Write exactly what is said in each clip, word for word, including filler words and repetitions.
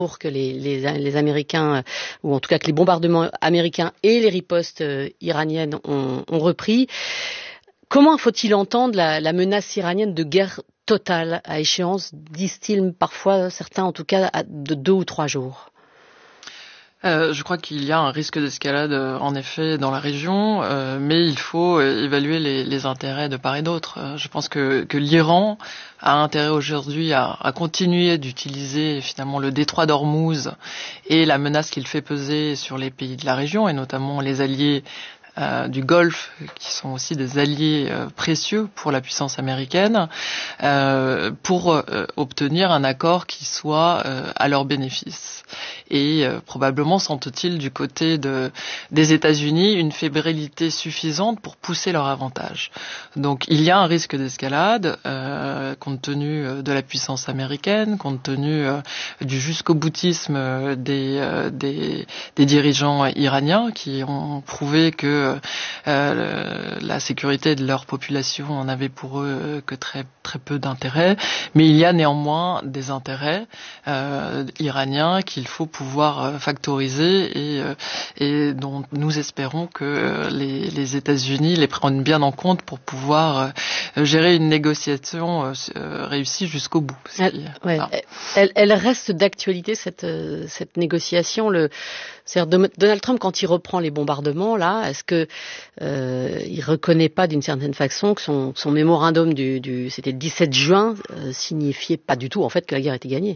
pour que les, les, les Américains, ou en tout cas que les bombardements américains et les ripostes iraniennes ont, ont repris. Comment faut-il entendre la, la menace iranienne de guerre totale à échéance, disent-ils parfois, certains en tout cas, de deux ou trois jours? Euh, je crois qu'il y a un risque d'escalade, euh, en effet, dans la région, euh, mais il faut euh, évaluer les, les intérêts de part et d'autre. Euh, je pense que, que l'Iran a intérêt aujourd'hui à, à continuer d'utiliser finalement le détroit d'Ormuz et la menace qu'il fait peser sur les pays de la région, et notamment les alliés Euh, du Golfe, qui sont aussi des alliés euh, précieux pour la puissance américaine, euh, pour euh, obtenir un accord qui soit euh, à leur bénéfice. Et euh, probablement sentent-ils du côté de, des États-Unis une fébrilité suffisante pour pousser leur avantage. Donc il y a un risque d'escalade, euh, compte tenu de la puissance américaine, compte tenu euh, du jusqu'au boutisme des, euh, des, des dirigeants iraniens qui ont prouvé que Euh, la sécurité de leur population en avait pour eux que très très peu d'intérêt, mais il y a néanmoins des intérêts euh, iraniens qu'il faut pouvoir factoriser et, euh, et dont nous espérons que les, les États-Unis les prennent bien en compte pour pouvoir euh, gérer une négociation euh, réussie jusqu'au bout. Elle, qui, ouais, elle, elle reste d'actualité cette, cette négociation. Le, c'est-à-dire Donald Trump, quand il reprend les bombardements, là, est-ce que euh, il reconnaît pas d'une certaine façon que son, son mémorandum du, du c'était le dix-sept juin euh, signifiait pas du tout en fait que la guerre était gagnée?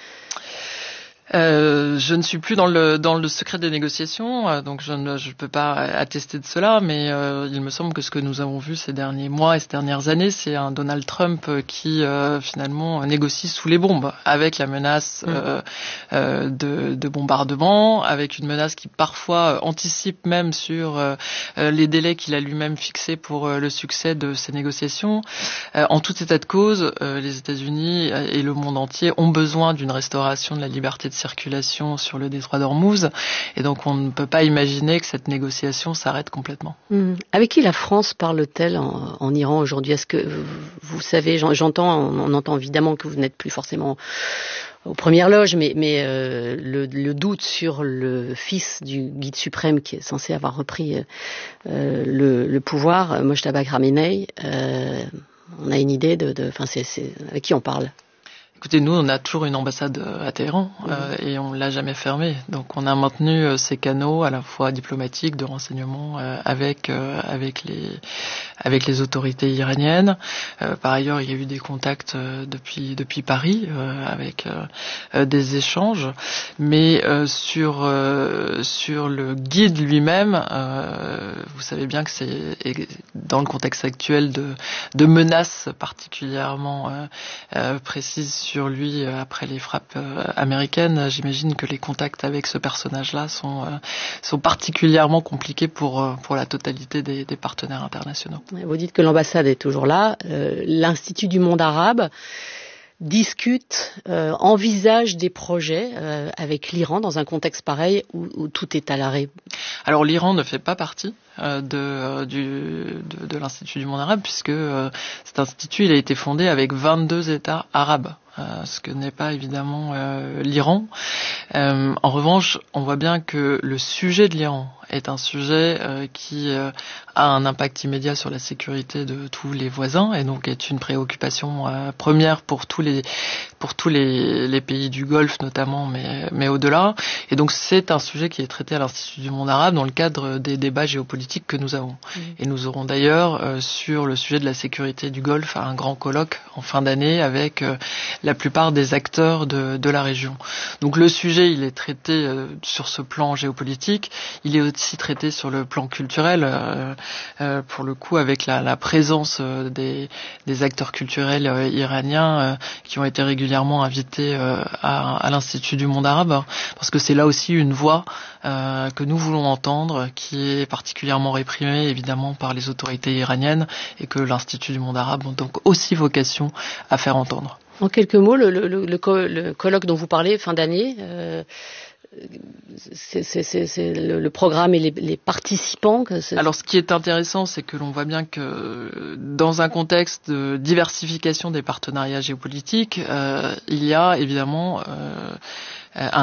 Euh, je ne suis plus dans le dans le secret des négociations, euh, donc je ne je peux pas attester de cela, mais euh, il me semble que ce que nous avons vu ces derniers mois et ces dernières années, c'est un Donald Trump qui euh, finalement négocie sous les bombes, avec la menace euh, euh, de, de bombardement, avec une menace qui parfois anticipe même sur euh, les délais qu'il a lui-même fixés pour euh, le succès de ces négociations. Euh, en tout état de cause, euh, les États-Unis et le monde entier ont besoin d'une restauration de la liberté de circulation sur le détroit d'Ormuz, et donc on ne peut pas imaginer que cette négociation s'arrête complètement. Mmh. Avec qui la France parle-t-elle en, en Iran aujourd'hui? Est-ce que vous savez, j'entends, on entend évidemment que vous n'êtes plus forcément aux premières loges, mais, mais euh, le, le doute sur le fils du guide suprême qui est censé avoir repris euh, le, le pouvoir, Mojtaba Khamenei, euh, on a une idée de, de, enfin, c'est, c'est avec qui on parle? Écoutez, nous, on a toujours une ambassade à Téhéran euh, mmh. et on l'a jamais fermée. Donc, on a maintenu euh, ces canaux à la fois diplomatiques, de renseignement, euh, avec euh, avec les avec les autorités iraniennes. Euh, par ailleurs, il y a eu des contacts euh, depuis depuis Paris euh, avec euh, des échanges. Mais euh, sur euh, sur le guide lui-même, euh, vous savez bien que c'est dans le contexte actuel de de menaces particulièrement euh, euh, précises sur lui après les frappes euh, américaines. J'imagine que les contacts avec ce personnage-là sont, euh, sont particulièrement compliqués pour, euh, pour la totalité des, des partenaires internationaux. Vous dites que l'ambassade est toujours là. Euh, L'Institut du monde arabe discute, euh, envisage des projets euh, avec l'Iran dans un contexte pareil où, où tout est à l'arrêt. Alors l'Iran ne fait pas partie euh, de, euh, du, de, de l'Institut du monde arabe, puisque euh, cet institut il a été fondé avec vingt-deux États arabes. Euh, ce que n'est pas évidemment euh, l'Iran. Euh, en revanche, on voit bien que le sujet de l'Iran est un sujet euh, qui euh, a un impact immédiat sur la sécurité de tous les voisins, et donc est une préoccupation euh, première pour tous les pour tous les, les pays du Golfe notamment, mais mais au-delà. Et donc c'est un sujet qui est traité à l'Institut du monde arabe dans le cadre des débats géopolitiques que nous avons. Mmh. Et nous aurons d'ailleurs euh, sur le sujet de la sécurité du Golfe un grand colloque en fin d'année avec euh, la plupart des acteurs de, de la région. Donc le sujet, il est traité euh, sur ce plan géopolitique, il est aussi traité sur le plan culturel, euh, euh, pour le coup avec la, la présence euh, des, des acteurs culturels euh, iraniens euh, qui ont été régulièrement invités euh, à, à l'Institut du monde arabe, parce que c'est là aussi une voix euh, que nous voulons entendre, qui est particulièrement réprimée évidemment par les autorités iraniennes, et que l'Institut du monde arabe a donc aussi vocation à faire entendre. En quelques mots, le, le, le, le colloque dont vous parlez, fin d'année, euh, c'est, c'est, c'est, c'est le, le programme et les, les participants que c'est... Alors, ce qui est intéressant, c'est que l'on voit bien que dans un contexte de diversification des partenariats géopolitiques, euh, il y a évidemment euh, un